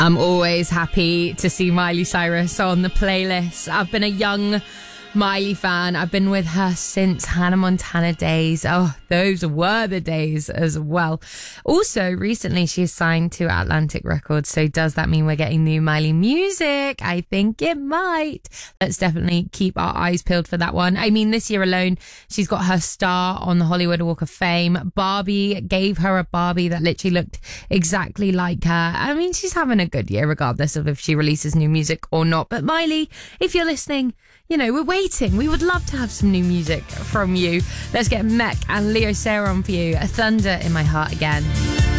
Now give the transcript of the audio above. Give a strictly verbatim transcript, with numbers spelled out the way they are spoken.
I'm always happy to see Miley Cyrus on the playlist. I've been a young Miley fan. I've been with her since Hannah Montana days. Oh, those were the days as well. Also, recently she is signed to Atlantic Records. So does that mean we're getting new Miley music? I think it might. Let's definitely keep our eyes peeled for that one. I mean, this year alone, she's got her star on the Hollywood Walk of Fame. Barbie gave her a Barbie that literally looked exactly like her. I mean, she's having a good year regardless of if she releases new music or not. But Miley, if you're listening, you know, we're waiting. We would love to have some new music from you. Let's get Mech and Leo Sayer on for you. A Thunder in My Heart Again.